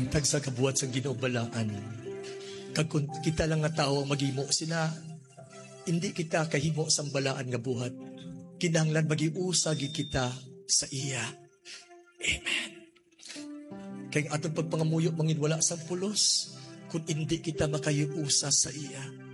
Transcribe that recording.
Tag sa kabuhat sa ginobalaan. Kag kung kita lang nga tao magimo sina, hindi kita kahimo sa balaan nga buhat. Kinahanglan magiusag kita sa iya. Amen. Kaya atong pagpangamuyo mangin wala sa pulos, kung hindi kita makayuusa sa iya.